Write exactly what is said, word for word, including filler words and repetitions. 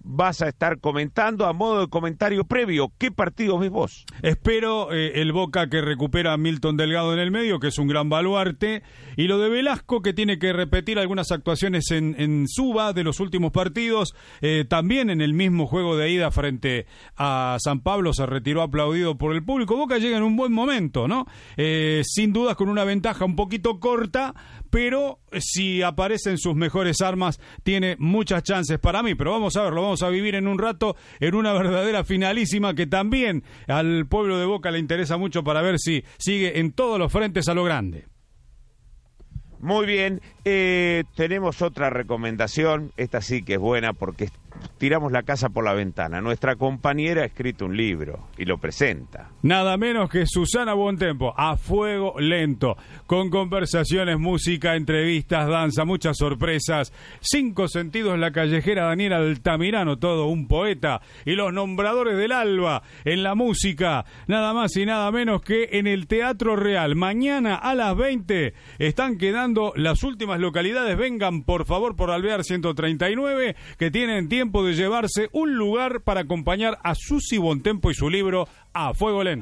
vas a estar comentando a modo de comentario previo. ¿Qué partido ves vos? Espero eh, el Boca que recupera a Milton Delgado en el medio, que es un gran baluarte, y lo de Velasco, que tiene que repetir algunas actuaciones en, en Suba de los últimos partidos, eh, también en el mismo juego de ida frente a San Pablo se retiró aplaudido por el público. Boca llega en un buen momento, ¿no? Eh, sin dudas con una ventaja un poquito corta, pero si aparecen sus mejores armas, tiene muchas chances para mí. Pero vamos a ver, lo vamos a vivir en un rato en una verdadera finalísima que también al pueblo de Boca le interesa mucho para ver si sigue en todos los frentes a lo grande. Muy bien, eh, tenemos otra recomendación, esta sí que es buena porque tiramos la casa por la ventana. Nuestra compañera ha escrito un libro y lo presenta. Nada menos que Susana Buontempo, A Fuego Lento, con conversaciones, música, entrevistas, danza, muchas sorpresas, cinco sentidos, la callejera Daniel Altamirano, todo un poeta, y los nombradores del alba en la música, nada más y nada menos que en el Teatro Real. Mañana a las veinte están quedando las últimas localidades. Vengan por favor por Alvear ciento treinta y nueve, que tienen tiempo de llevarse un lugar para acompañar a Susi Buontempo y su libro A Fuego Lento.